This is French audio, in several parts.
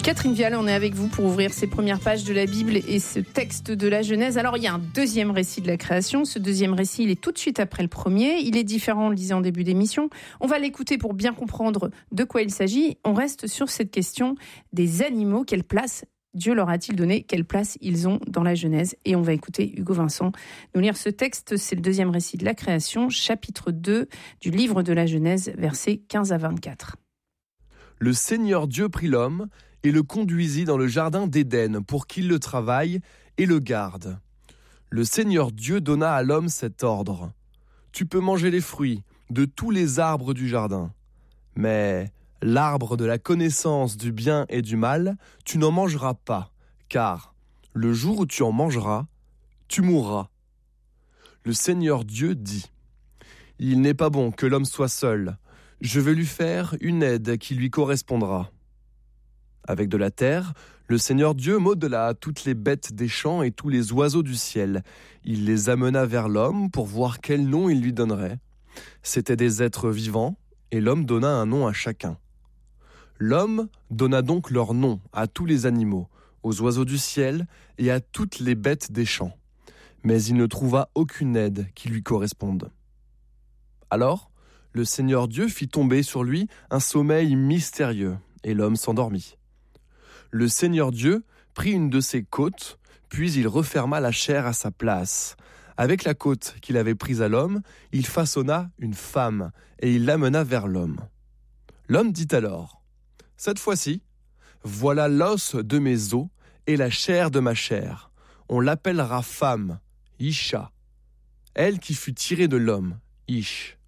Catherine Vial, on est avec vous pour ouvrir ces premières pages de la Bible et ce texte de la Genèse. Alors, il y a un deuxième récit de la création. Ce deuxième récit, il est tout de suite après le premier. Il est différent, on le disait en début d'émission. On va l'écouter pour bien comprendre de quoi il s'agit. On reste sur cette question des animaux. Quelle place Dieu leur a-t-il donné? Quelle place ils ont dans la Genèse? Et on va écouter Hugo Vincent nous lire ce texte. C'est le deuxième récit de la création, chapitre 2 du livre de la Genèse, versets 15 à 24. Le Seigneur Dieu prit l'homme et le conduisit dans le jardin d'Éden pour qu'il le travaille et le garde. Le Seigneur Dieu donna à l'homme cet ordre. Tu peux manger les fruits de tous les arbres du jardin, mais l'arbre de la connaissance du bien et du mal, tu n'en mangeras pas, car le jour où tu en mangeras, tu mourras. Le Seigneur Dieu dit, « Il n'est pas bon que l'homme soit seul. Je vais lui faire une aide qui lui correspondra. » Avec de la terre, le Seigneur Dieu modela toutes les bêtes des champs et tous les oiseaux du ciel. Il les amena vers l'homme pour voir quel nom il lui donnerait. C'étaient des êtres vivants, et l'homme donna un nom à chacun. L'homme donna donc leur nom à tous les animaux, aux oiseaux du ciel et à toutes les bêtes des champs. Mais il ne trouva aucune aide qui lui corresponde. Alors, le Seigneur Dieu fit tomber sur lui un sommeil mystérieux, et l'homme s'endormit. Le Seigneur Dieu prit une de ses côtes, puis il referma la chair à sa place. Avec la côte qu'il avait prise à l'homme, il façonna une femme, et il l'amena vers l'homme. L'homme dit alors, « Cette fois-ci, voilà l'os de mes os et la chair de ma chair. On l'appellera femme, Isha, elle qui fut tirée de l'homme, Ish.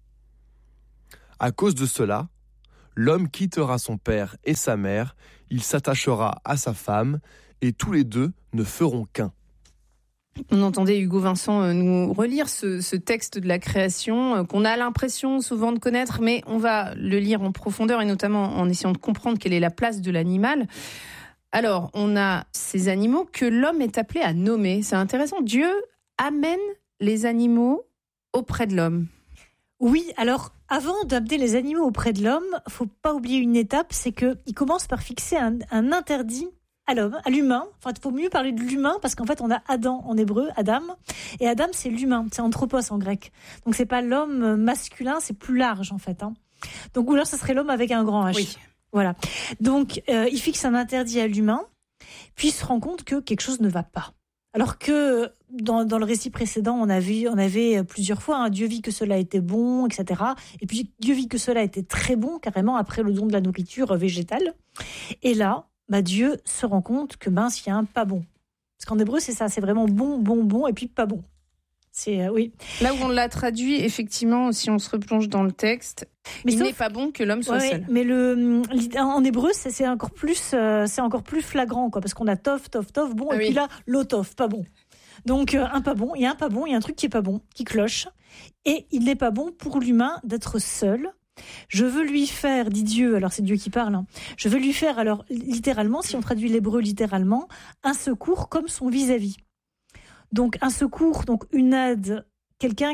À cause de cela, l'homme quittera son père et sa mère, il s'attachera à sa femme, et tous les deux ne feront qu'un. » On entendait Hugo Vincent nous relire ce texte de la création qu'on a l'impression souvent de connaître, mais on va le lire en profondeur et notamment en essayant de comprendre quelle est la place de l'animal. Alors, on a ces animaux que l'homme est appelé à nommer. C'est intéressant. Dieu amène les animaux auprès de l'homme. Oui, alors avant d'amener les animaux auprès de l'homme, il ne faut pas oublier une étape, c'est qu'il commence par fixer un interdit à l'homme, à l'humain. Enfin, il faut mieux parler de l'humain parce qu'en fait, on a Adam en hébreu, Adam. Et Adam, c'est l'humain, c'est anthropos en grec. Donc, c'est pas l'homme masculin, c'est plus large en fait. Donc, ou alors, ça serait l'homme avec un grand H. Oui. Voilà. Donc, il fixe un interdit à l'humain, puis il se rend compte que quelque chose ne va pas. Alors que dans le récit précédent, on avait plusieurs fois, Dieu vit que cela était bon, etc. Et puis Dieu vit que cela était très bon, carrément, après le don de la nourriture végétale. Et là, Dieu se rend compte que il y a un pas bon. Parce qu'en hébreu, c'est ça, c'est vraiment bon, et puis pas bon. C'est, oui. Là où on l'a traduit, effectivement, si on se replonge dans le texte, mais il n'est pas bon que l'homme soit seul. Mais en hébreu, c'est encore plus flagrant, quoi, parce qu'on a tov, bon, et puis là, l'otov, pas bon. Donc, un pas bon, il y a un truc qui est pas bon, qui cloche, et il n'est pas bon pour l'humain d'être seul. Je veux lui faire, dit Dieu, alors c'est Dieu qui parle, je veux lui faire, alors littéralement, si on traduit l'hébreu littéralement, un secours comme son vis-à-vis. Donc un secours, donc une aide, quelqu'un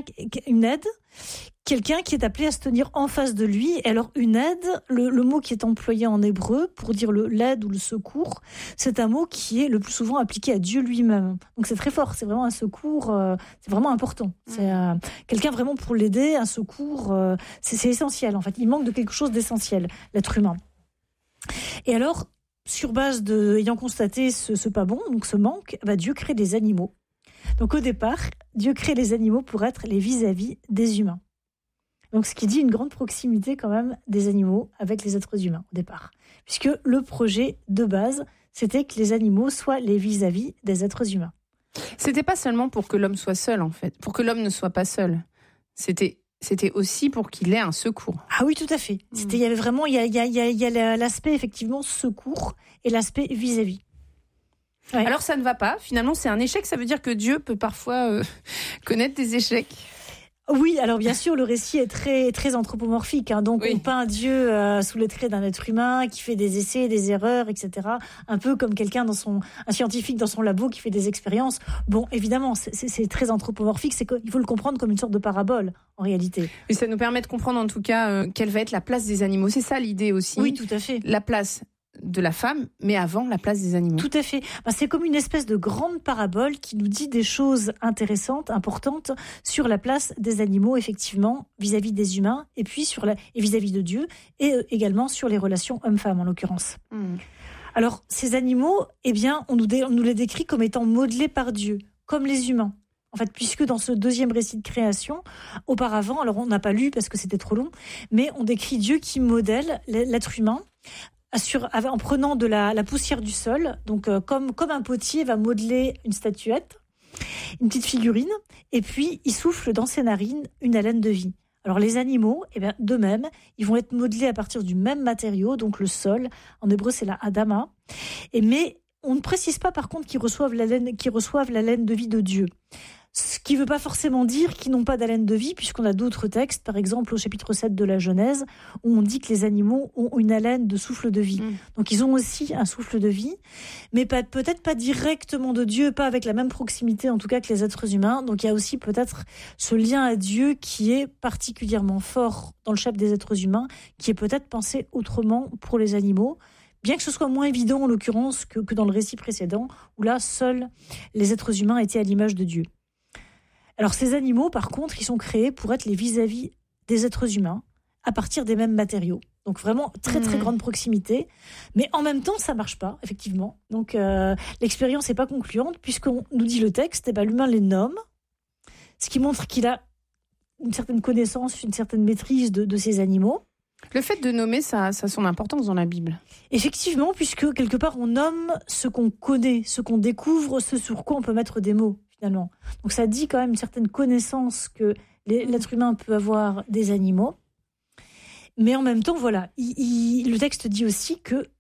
qui est appelé à se tenir en face de lui. Et alors une aide, le mot qui est employé en hébreu pour dire l'aide ou le secours, c'est un mot qui est le plus souvent appliqué à Dieu lui-même. Donc c'est très fort, c'est vraiment un secours, c'est vraiment important. C'est quelqu'un vraiment pour l'aider, un secours, c'est essentiel en fait. Il manque de quelque chose d'essentiel, l'être humain. Et alors, sur base ayant constaté ce pas bon, donc ce manque, Dieu crée des animaux. Donc au départ, Dieu crée les animaux pour être les vis-à-vis des humains. Donc ce qui dit une grande proximité quand même des animaux avec les êtres humains au départ. Puisque le projet de base, c'était que les animaux soient les vis-à-vis des êtres humains. C'était pas seulement pour que l'homme soit seul en fait, pour que l'homme ne soit pas seul. C'était aussi pour qu'il ait un secours. Ah oui, tout à fait. Il y avait vraiment, il y a l'aspect effectivement secours et l'aspect vis-à-vis. Ouais. Alors ça ne va pas, finalement c'est un échec, ça veut dire que Dieu peut parfois connaître des échecs. Oui, alors bien sûr, le récit est très, très anthropomorphique. Donc on peint Dieu sous les traits d'un être humain qui fait des essais, des erreurs, etc. Un peu comme un scientifique dans son labo qui fait des expériences. Bon, évidemment, c'est très anthropomorphique. Il faut le comprendre comme une sorte de parabole, en réalité. Et ça nous permet de comprendre en tout cas quelle va être la place des animaux. C'est ça l'idée aussi. Oui, tout à fait. La place de la femme, mais avant la place des animaux. Tout à fait. C'est comme une espèce de grande parabole qui nous dit des choses intéressantes, importantes sur la place des animaux, effectivement, vis-à-vis des humains, et puis et vis-à-vis de Dieu, et également sur les relations hommes-femmes, en l'occurrence. Alors, ces animaux, eh bien, on nous les décrit comme étant modelés par Dieu, comme les humains. En fait, puisque dans ce deuxième récit de création, auparavant, alors on n'a pas lu parce que c'était trop long, mais on décrit Dieu qui modèle l'être humain en prenant de la poussière du sol, donc comme un potier va modeler une statuette, une petite figurine, et puis il souffle dans ses narines une haleine de vie. Alors les animaux, eh bien, d'eux-mêmes, ils vont être modelés à partir du même matériau, donc le sol, en hébreu c'est la Adama, mais on ne précise pas par contre qu'ils reçoivent l'haleine de vie de Dieu. Ce qui ne veut pas forcément dire qu'ils n'ont pas d'haleine de vie, puisqu'on a d'autres textes, par exemple au chapitre 7 de la Genèse, où on dit que les animaux ont une haleine de souffle de vie. Donc ils ont aussi un souffle de vie, mais peut-être pas directement de Dieu, pas avec la même proximité en tout cas que les êtres humains. Donc il y a aussi peut-être ce lien à Dieu qui est particulièrement fort dans le chapitre des êtres humains, qui est peut-être pensé autrement pour les animaux. Bien que ce soit moins évident en l'occurrence que dans le récit précédent, où là, seuls les êtres humains étaient à l'image de Dieu. Alors ces animaux, par contre, ils sont créés pour être les vis-à-vis des êtres humains, à partir des mêmes matériaux. Donc vraiment, très très grande proximité. Mais en même temps, ça ne marche pas, effectivement. Donc l'expérience n'est pas concluante, puisqu'on nous dit le texte, l'humain les nomme, ce qui montre qu'il a une certaine connaissance, une certaine maîtrise de ces animaux. Le fait de nommer, ça a son importance dans la Bible. Effectivement, puisque quelque part, on nomme ce qu'on connaît, ce qu'on découvre, ce sur quoi on peut mettre des mots, finalement. Donc ça dit quand même une certaine connaissance que l'être humain peut avoir des animaux. Mais en même temps, voilà, le texte dit aussi que